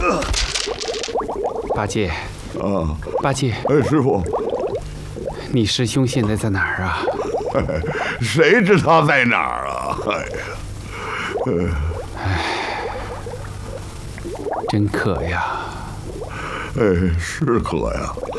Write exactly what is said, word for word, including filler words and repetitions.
八戒， 啊， 八戒， 哎，师傅， 你师兄现在在哪儿啊？ 谁知他在哪儿啊？哎呀， 哎，真渴呀！ 哎，是渴呀。